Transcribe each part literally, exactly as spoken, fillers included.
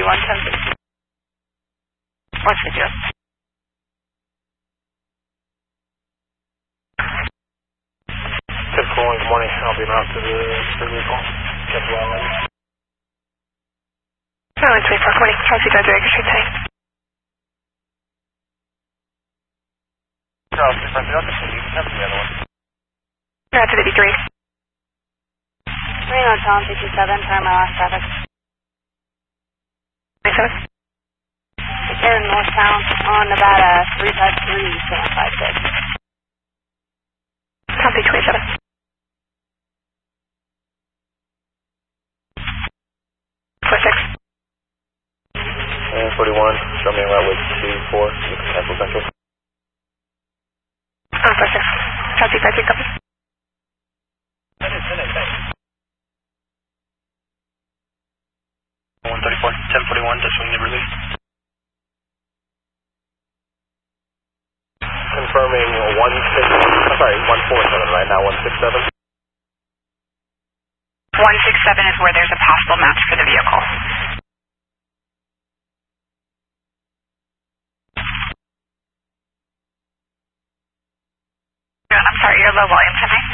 forty-one, ten sixty. What's the deal? ten forty-one, good morning. I'll be out to the third vehicle. ten forty-one. Oh, it's twenty-four forty. Chelsea Drive, Dragon Street, today. Charles, if I forgot to see you, have the other one. You're out to the B three. Reno, Tom, fifty-seven, time my last traffic. twenty-seven. Air northbound on Nevada, three five three, seven five six. Copy, twenty-seven. four six. And forty-one, show me right with two four, you can cancel central. Oh, four six. Chelsea, five three, copy. one thirty-four, ten forty-one, just swing the release. Confirming one six, sorry, one four seven right now, one six seven. one six seven is where there's a possible match for the vehicle. I'm sorry, you're low volume tonight.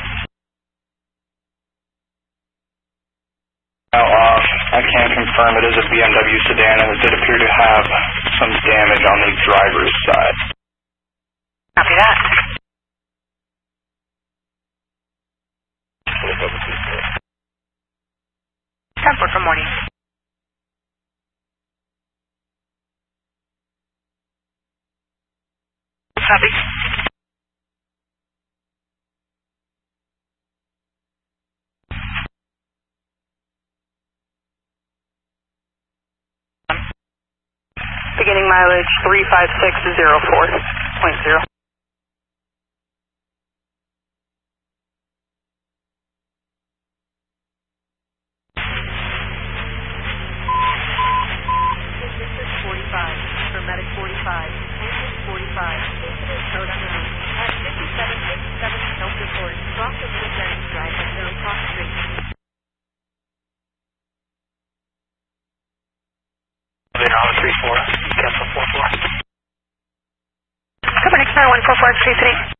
Now, uh, I can confirm it is a B M W sedan, and it did appear to have some damage on the driver's side. Copy that. ten four for morning. Copy. Beginning mileage three five six zero four point zero. forty-five, for Medic forty-five, forty-five, code unknown, at fifty-seven fifty-seven, self report, cross of Woodlands Drive at no cross street. three four, cancel four four. Cover next nine one four four three three.